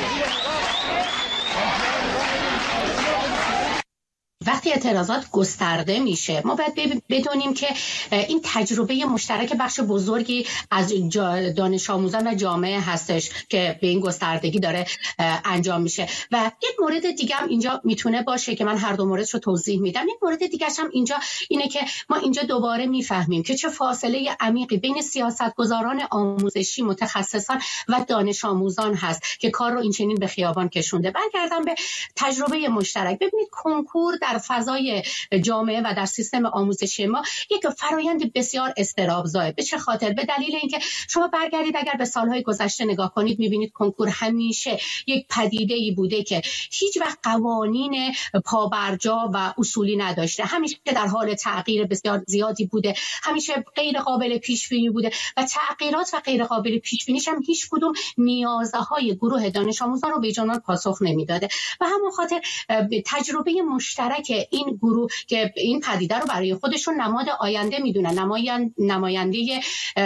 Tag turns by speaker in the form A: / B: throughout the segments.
A: وقتی اعتراضات گسترده میشه ما باید بدونیم که این تجربه مشترک بخش بزرگی از دانش آموزان و جامعه هستش که به این گستردگی داره انجام میشه. و یک مورد دیگه هم اینجا میتونه باشه که من هر دو موردش رو توضیح میدم. یک مورد دیگه هم اینجا اینه که ما اینجا دوباره میفهمیم که چه فاصله عمیقی بین سیاستگزاران آموزشی، متخصصان و دانش آموزان هست که کار رو این چنین به خیابان کشونده. برگردم به تجربه مشترک. ببینید کنکور در فضای جامعه و در سیستم آموزشی ما یک فرایند بسیار اضطرابزا. به چه خاطر؟ به دلیل اینکه شما برگردید اگر به سالهای گذشته نگاه کنید میبینید کنکور همیشه یک پدیده‌ای بوده که هیچ وقت قوانین پابرجا و اصولی نداشته، همیشه در حال تغییر بسیار زیادی بوده، همیشه غیر قابل پیش بینی بوده و تغییرات و غیر قابل پیش بینیش هم هیچ کدوم نیازهای گروه دانش آموزان رو به جان پاسخ نمیداده. و همون خاطر تجربه مشترک این گروه که این پدیده رو برای خودشون نماد آینده میدونن، نماینده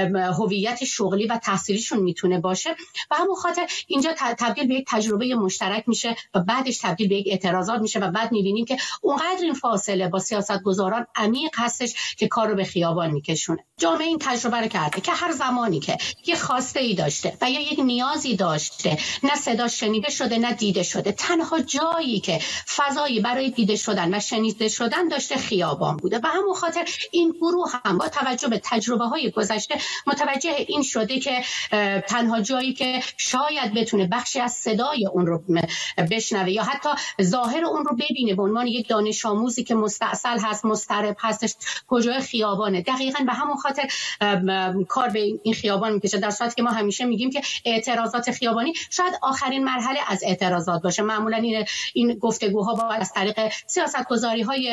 A: هویت شغلی و تحصیلیشون میتونه باشه و همون خاطر اینجا تبدیل به یک تجربه مشترک میشه و بعدش تبدیل به یک اعتراضات میشه و بعد میبینیم که اونقدر این فاصله با سیاستگزاران عمیق هستش که کار رو به خیابان میکشونه. جامعه این تجربه رو کرده که هر زمانی که یه خواسته ای داشته و یا یک نیازی داشته، نه صدا شنیده شده نه دیده شده، تنها جایی که فضایی برای دیده شدن و شنیده شدن داشته خیابان بوده. و همون خاطر این گروه هم با توجه به تجربه‌های گذشته متوجه این شده که تنها جایی که شاید بتونه بخشی از صدای اون رو بشنوه یا حتی ظاهر اون رو ببینه به عنوان یک دانش آموزی که مستعسل هست، مضطرب هستش، کجای خیابانه. دقیقاً به همون خاطر کار به این خیابان میکشه، در صورتی که ما همیشه میگیم که اعتراضات خیابانی شاید آخرین مرحله از اعتراضات باشه. معمولاً این گفتگوها باید از طریق سیاستگذاری‌های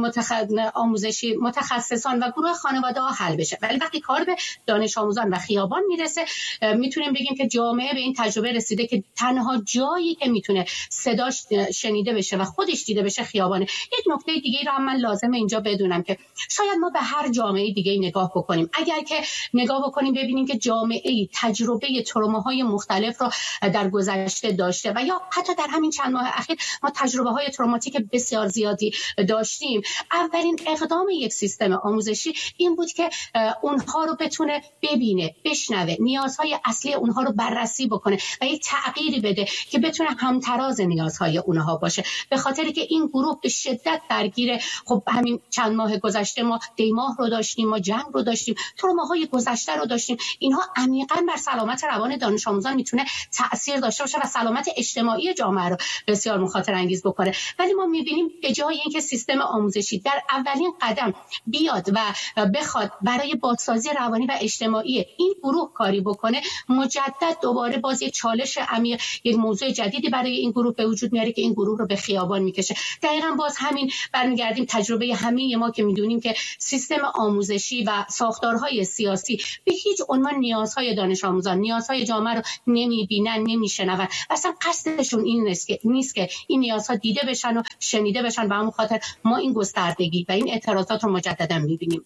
A: آموزشی، متخصصان و گروه خانواده ها حل بشه. ولی وقتی کار به دانش آموزان و خیابان میرسه میتونیم بگیم که جامعه به این تجربه رسیده که تنها جایی که میتونه صداش شنیده بشه و خودش دیده بشه خیابانه. یک نکته دیگه رو هم من لازمه اینجا بدونم که شاید ما به هر جامعه دیگه نگاه بکنیم. اگر که نگاه بکنیم ببینیم که جامعه تجربه تروماهای مختلف رو در گذشته داشته و یا حتی در همین چند ماه اخیر ما تجربه‌های تروماتیک بسیار زیادی داشتیم، اولین اقدام یک سیستم آموزشی این بود که اونها رو بتونه ببینه، بشنوه، نیازهای اصلی اونها رو بررسی بکنه و یک تغییری بده که بتونه همتراز نیازهای اونها باشه. به خاطر که این گروه به شدت درگیر، خب همین چند ماه گذشته ما دیماه رو داشتیم، ما جنگ رو داشتیم، تروماهای گذشته رو داشتیم. اینها عمیقاً بر سلامت روان دانش آموزان میتونه تأثیر داشته باشه و سلامت اجتماعی جامعه رو بسیار مخاطره انگیز بکنه. ولی ما میبینیم به جای اینکه سیستم آموزشی در اولین قدم بیاد و بخواد برای بازسازی روانی و اجتماعی این گروه کاری بکنه، مجدد دوباره باز یک چالش عمیق، یک موضوع جدیدی برای این گروه به وجود میاره که این گروه رو به خیابان میکشه. دقیقاً باز همین برمیگردیم تجربه همه ما که میدونیم که سیستم آموزشی و ساختارهای سیاسی به هیچ عنوان نیازهای دانش آموزان، نیازهای جامعه رو نمیبینن، نمیشنون. اصلا قصدشون این نیست که این نیازها دیده بشن و شنیده بشن. و همون خاطر ما این گستردگی و این اعتراضات رو مجددا می‌بینیم.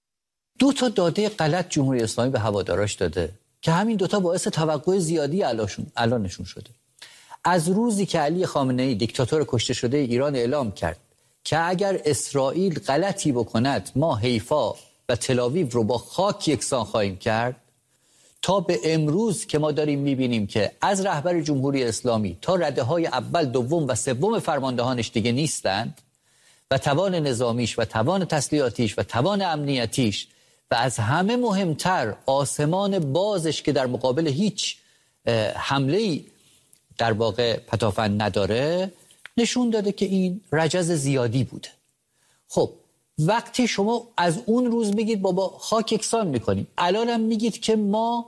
B: دو تا داده غلط جمهوری اسلامی به هواداراش داده که همین دوتا باعث توقع زیادی الانشون شده. از روزی که علی خامنه‌ای دیکتاتور کشته شده ایران اعلام کرد که اگر اسرائیل غلطی بکند ما حیفا و تل‌آویو رو با خاک یکسان خواهیم کرد، تا به امروز که ما داریم می‌بینیم که از رهبر جمهوری اسلامی تا رده‌های اول، دوم و سوم فرماندهانش دیگه نیستند و توان نظامیش و توان تسلیحاتیش و توان امنیتیش و از همه مهمتر آسمان بازش که در مقابل هیچ حمله‌ای در واقع پتافند نداره، نشون داده که این رجز زیادی بوده. خب وقتی شما از اون روز میگید بابا خاک یکسان میکنیم، الان هم میگید که ما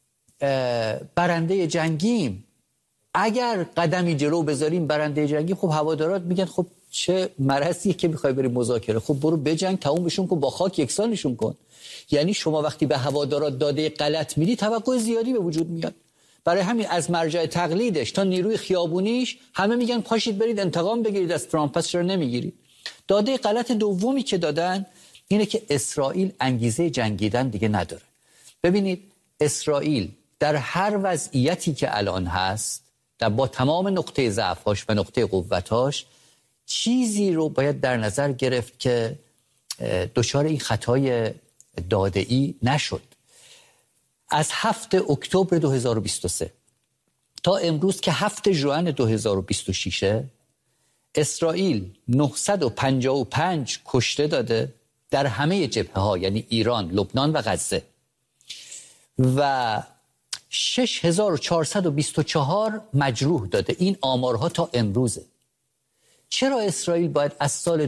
B: برنده جنگیم، اگر قدمی جلو بذاریم برنده جنگیم، خب هوادارات میگن خب چه مرضیه که میخوای بری مذاکره، خب برو بجنگ، تمومشون کن، با خاک یکسانشون کن. یعنی شما وقتی به هوادارات داده غلط میدی توقع زیادی به وجود میاد. برای همین از مرجع تقلیدش تا نیروی خیابونیش همه میگن پاشید برید انتقام بگیرید از ترامپ، پس چرا نمیگیرید؟ داده غلط دومی که دادن اینه که اسرائیل انگیزه جنگیدن دیگه نداره. ببینید اسرائیل در هر وضعیتی که الان هست با تمام نقطه ضعف‌هاش و نقطه قوت‌هاش چیزی رو باید در نظر گرفت که دچار این خطای داده‌ای نشد. از 7 اکتبر 2023 تا امروز که 7 ژوئن 2026 اسرائیل 955 کشته داده در همه جبهه‌ها، یعنی ایران، لبنان و غزه، و 6424 مجروح داده. این آمارها تا امروزه. چرا اسرائیل باید از سال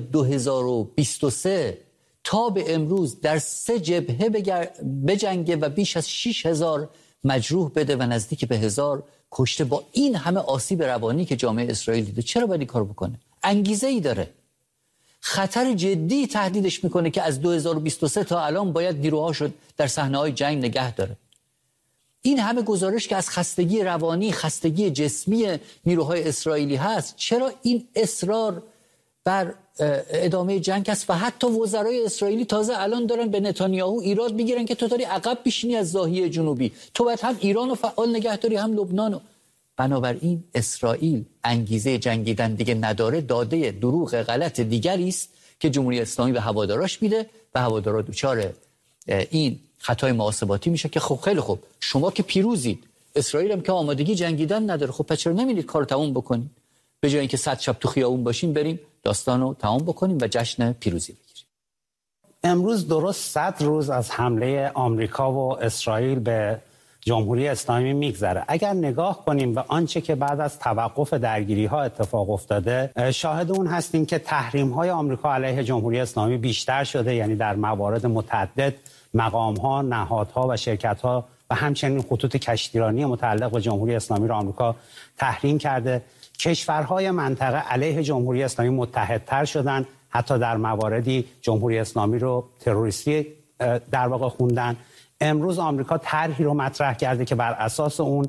B: 2023 تا به امروز در 3 جبهه بجنگه و بیش از 6000 مجروح بده و نزدیک به 1000 کشته با این همه آسیب روانی که جامعه اسرائیل دیده؟ چرا باید این کار بکنه؟ انگیزه ای داره. خطر جدی تهدیدش میکنه که از 2023 تا الان باید نیروهاشو در صحنه‌های جنگ نگه داره. این همه گزارش که از خستگی روانی، خستگی جسمی نیروهای اسرائیلی هست، چرا این اصرار بر ادامه جنگ است؟ و حتی وزرای اسرائیلی تازه الان دارن به نتانیاهو ایراد میگیرن که تو داری عقب پیشینی از ضاحیه جنوبی، تو باید هم ایرانو فعال نگه داری هم لبنانو. بنابراین اسرائیل انگیزه جنگیدن دیگه نداره. داده دروغ غلط دیگری است که جمهوری اسلامی به هواداراش میده و هوادارا دچار این خطای محاسباتی میشه که خب خیلی خوب، شما که پیروزید، اسرائیل هم که آمادگی جنگیدن نداره، خب پس چرا نمیرید کارو تموم بکنید؟ به جای اینکه 100 شب تو خیابون باشین، بریم داستانو تمام بکنیم و جشن پیروزی بگیریم.
C: امروز درست 100 روز از حمله آمریکا و اسرائیل به جمهوری اسلامی میگذره. اگر نگاه کنیم به آنچه که بعد از توقف درگیری‌ها اتفاق افتاده، شاهد اون هستیم که تحریم‌های آمریکا علیه جمهوری اسلامی بیشتر شده. یعنی در موارد متعدد مقام‌ها، نهادها و شرکت‌ها و همچنین خطوط کشتیرانی متعلق به جمهوری اسلامی را آمریکا تحریم کرده. کشورهای منطقه علیه جمهوری اسلامی متحدتر شدن، حتی در مواردی جمهوری اسلامی رو تروریستی در واقع خوندن. امروز آمریکا طرحی رو مطرح کرده که بر اساس اون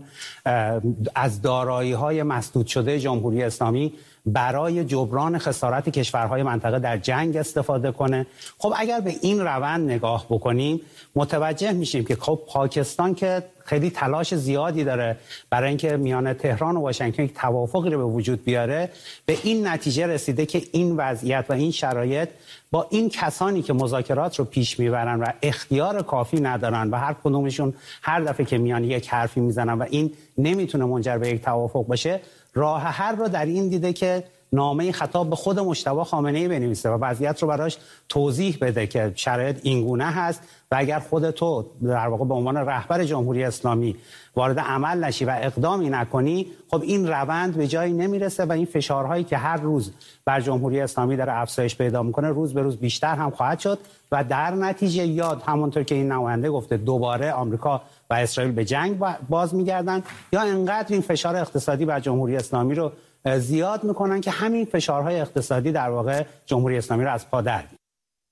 C: از دارایی‌های مسدود شده جمهوری اسلامی برای جبران خسارت کشورهای منطقه در جنگ استفاده کنه. خب اگر به این روند نگاه بکنیم متوجه میشیم که خب پاکستان که خیلی تلاش زیادی داره برای اینکه میان تهران و واشنگتن یک توافقی رو به وجود بیاره، به این نتیجه رسیده که این وضعیت و این شرایط با این کسانی که مذاکرات رو پیش میبرن و اختیار کافی ندارن و هر کدومشون هر دفعه که میان یک حرفی میزنن و این نمیتونه منجر به یک توافق بشه، راه حل رو در این دیده که نامه خطاب به خود مجتبی خامنه‌ای بنویسه و وضعیت رو براش توضیح بده که شرایط اینگونه هست و اگر خود تو در واقع به عنوان رهبر جمهوری اسلامی وارد عمل نشی و اقدامی نکنی، خب این روند به جایی نمیرسه و این فشارهایی که هر روز بر جمهوری اسلامی داره افزایش پیدا میکنه روز به روز بیشتر هم خواهد شد و در نتیجه یاد همونطور که این نماینده گفته دوباره آمریکا و اسرائیل به جنگ باز میگردن یا انقدر این فشار اقتصادی بر جمهوری اسلامی رو زیاد میکنن که همین فشارهای اقتصادی در واقع جمهوری اسلامی رو از پا در میاره.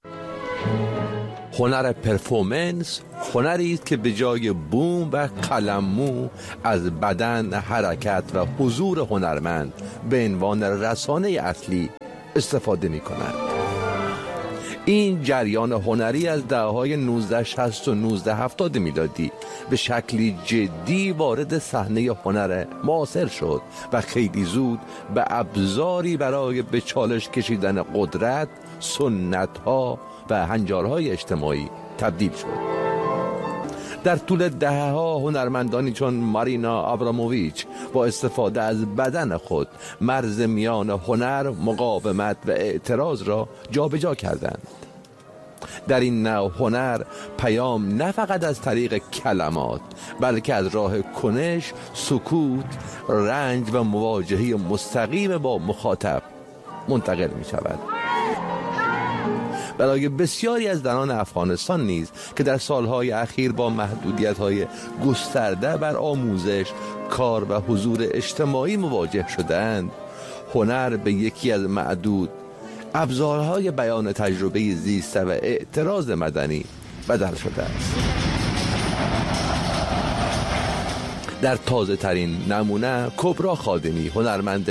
D: هنر پرفورمنس هنری است که به جای بوم و قلممو از بدن، حرکت و حضور هنرمند به عنوان رسانه اصلی استفاده می‌کند. این جریان هنری از دهه‌های 1960 و 1970 میلادی به شکلی جدی وارد صحنه هنر معاصر شد و خیلی زود به ابزاری برای به چالش کشیدن قدرت، سنت‌ها و هنجارهای اجتماعی تبدیل شد. در طول دهه‌ها هنرمندانی چون مارینا آبراموویچ با استفاده از بدن خود مرز میان هنر، مقاومت و اعتراض را جابجا کردند. در این نوع هنر پیام نه فقط از طریق کلمات بلکه از راه کنش، سکوت، رنج و مواجهه مستقیم با مخاطب منتقل می شود. برای بسیاری از زنان افغانستان نیز که در سالهای اخیر با محدودیت‌های گسترده بر آموزش، کار و حضور اجتماعی مواجه شدند، هنر به یکی از معدود ابزارهای بیان تجربه زیسته و اعتراض مدنی بدل شده است. در تازه ترین نمونه کبرا خادمی، هنرمند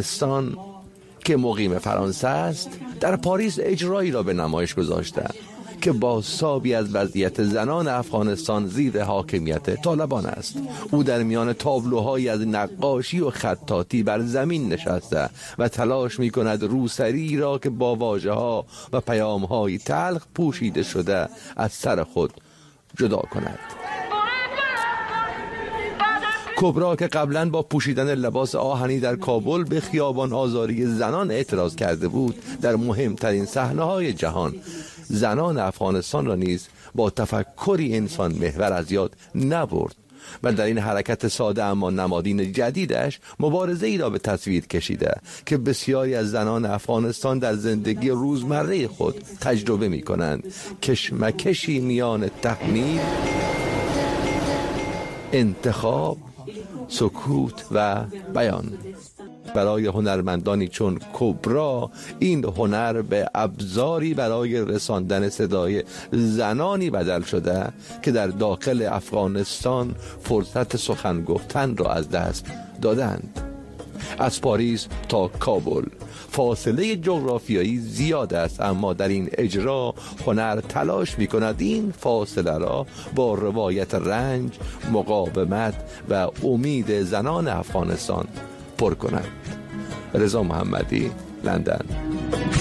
D: افغانستان که مقیم فرانسه است، در پاریس اجرایی را به نمایش گذاشته که بازتابی از وضعیت زنان افغانستان زیر حاکمیت طالبان است. او در میان تابلوهایی از نقاشی و خطاطی بر زمین نشسته و تلاش می کند روسری را که با واژه‌ها و پیام‌های تلخ پوشیده شده از سر خود جدا کند. کبرا که قبلا با پوشیدن لباس آهنی در کابل به خیابان آزاری زنان اعتراض کرده بود، در مهمترین صحنه‌های جهان زنان افغانستان را نیز با تفکری انسان محور از یاد نبرد و در این حرکت ساده اما نمادین جدیدش مبارزه ای را به تصویر کشیده که بسیاری از زنان افغانستان در زندگی روزمره خود تجربه می کنند. کشمکشی میان تحمیل، انتخاب، سکوت و بیان. برای هنرمندانی چون کبرا این هنر به ابزاری برای رساندن صدای زنانی بدل شده که در داخل افغانستان فرصت سخن گفتن را از دست دادند. از پاریس تا کابل فاصله جغرافیایی زیاد است، اما در این اجرا هنر تلاش می کند این فاصله را با روایت رنج، مقاومت و امید زنان افغانستان پر کند. رضا محمدی، لندن.